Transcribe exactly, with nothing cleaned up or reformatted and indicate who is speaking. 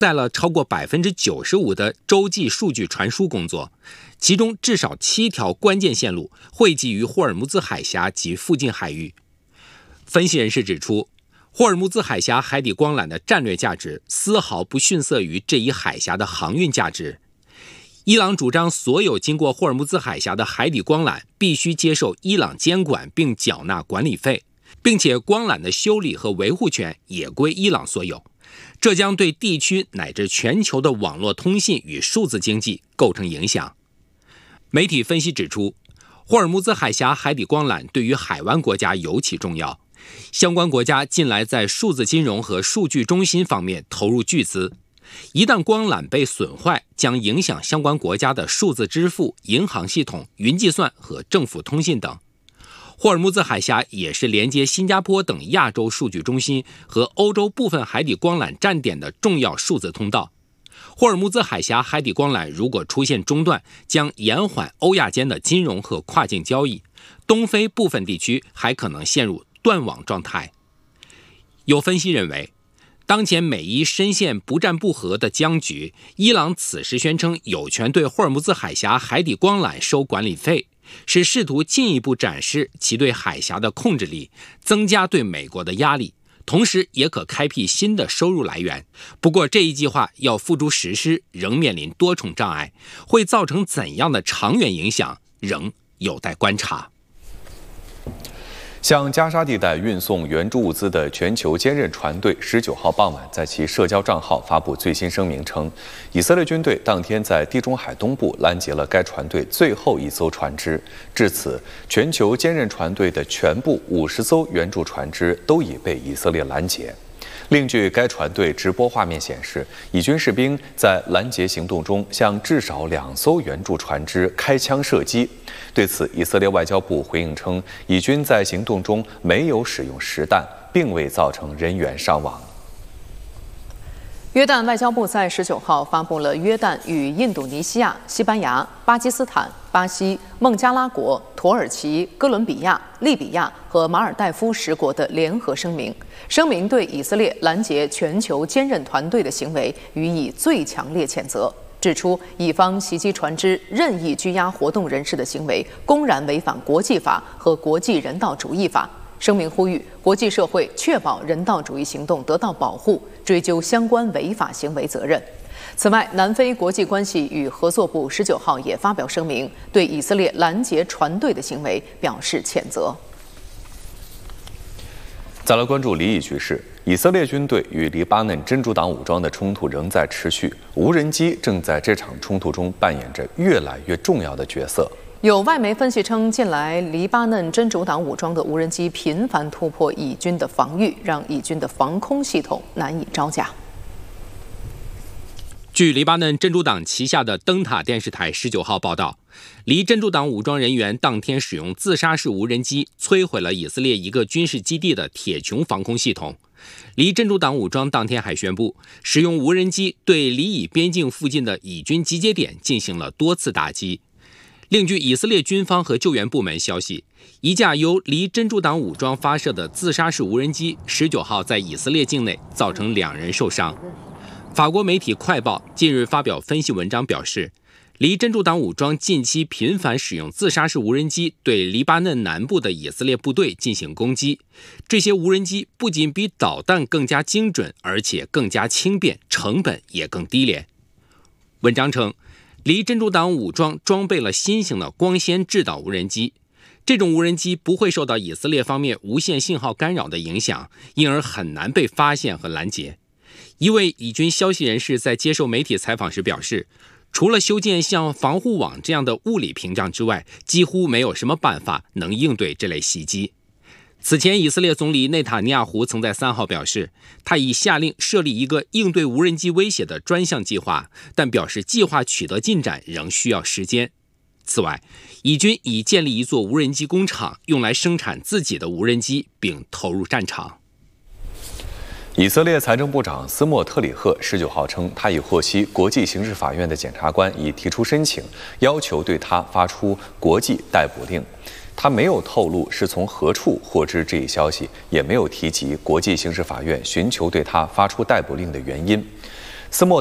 Speaker 1: 带了超过百分之九十五的洲际数据传输工作，其中至少七条关键线路汇集于霍尔木兹海峡及附近海域。分析人士指出，霍尔木兹海峡海底光缆的战略价值丝毫不逊色于这一海峡的航运价值。伊朗主张所有经过霍尔木兹海峡的海底光缆必须接受伊朗监管并缴纳管理费，并且光缆的修理和维护权也归伊朗所有。这将对地区乃至全球的网络通信与数字经济构成影响。媒体分析指出，霍尔木兹海峡海底光缆对于海湾国家尤其重要，相关国家近来在数字金融和数据中心方面投入巨资。一旦光缆被损坏，将影响相关国家的数字支付、银行系统、云计算和政府通信等。霍尔木兹海峡也是连接新加坡等亚洲数据中心和欧洲部分海底光缆站点的重要数字通道。霍尔木兹海峡海底光缆如果出现中断，将延缓欧亚间的金融和跨境交易，东非部分地区还可能陷入断网状态。有分析认为，当前美伊深陷不战不和的僵局，伊朗此时宣称有权对霍尔木兹海峡海底光缆收管理费，是试图进一步展示其对海峡的控制力，增加对美国的压力，同时也可开辟新的收入来源。不过这一计划要付诸实施，仍面临多重障碍，会造成怎样的长远影响，仍有待观察。
Speaker 2: 向加沙地带运送援助物资的全球坚韧船队十九号傍晚在其社交账号发布最新声明称，以色列军队当天在地中海东部拦截了该船队最后一艘船只。至此，全球坚韧船队的全部五十艘援助船只都已被以色列拦截。另据该船队直播画面显示，以军士兵在拦截行动中向至少两艘援助船只开枪射击。对此，以色列外交部回应称，以军在行动中没有使用实弹，并未造成人员伤亡。
Speaker 3: 约旦外交部在十九号发布了约旦与印度尼西亚、西班牙、巴基斯坦、巴西、孟加拉国、土耳其、哥伦比亚、利比亚和马尔代夫十国的联合声明，声明对以色列拦截全球坚韧团队的行为予以最强烈谴责，指出以方袭击船只、任意拘押活动人士的行为公然违反国际法和国际人道主义法。声明呼吁国际社会确保人道主义行动得到保护，追究相关违法行为责任。此外，南非国际关系与合作部十九号也发表声明，对以色列拦截船队的行为表示谴责。
Speaker 2: 再来关注离异局势，以色列军队与黎巴嫩真主党武装的冲突仍在持续，无人机正在这场冲突中扮演着越来越重要的角色。
Speaker 3: 有外媒分析称，近来黎巴嫩真主党武装的无人机频繁突破以军的防御，让以军的防空系统难以招架。
Speaker 1: 据黎巴嫩真主党旗下的灯塔电视台十九号报道，黎真主党武装人员当天使用自杀式无人机摧毁了以色列一个军事基地的铁穹防空系统。黎真主党武装当天还宣布，使用无人机对黎以边境附近的以军集结点进行了多次打击。另据以色列军方和救援部门消息，一架由黎真主党武装发射的自杀式无人机十九号在以色列境内造成两人受伤。法国媒体快报近日发表分析文章表示，黎真主党武装近期频繁使用自杀式无人机对黎巴嫩南部的以色列部队进行攻击。这些无人机不仅比导弹更加精准，而且更加轻便，成本也更低廉。文章称，黎真主党武装装备了新型的光纤制导无人机，这种无人机不会受到以色列方面无线信号干扰的影响，因而很难被发现和拦截。一位以军消息人士在接受媒体采访时表示，除了修建像防护网这样的物理屏障之外，几乎没有什么办法能应对这类袭击。此前，以色列总理内塔尼亚胡曾在三号表示，他已下令设立一个应对无人机威胁的专项计划，但表示计划取得进展仍需要时间。此外，以军已建立一座无人机工厂，用来生产自己的无人机，并投入战场。
Speaker 2: 以色列财政部长斯莫特里赫十九号称，他已获悉国际刑事法院的检察官已提出申请，要求对他发出国际逮捕令。他没有透露是从何处获知这一消息，也没有提及国际刑事法院寻求对他发出逮捕令的原因。 斯莫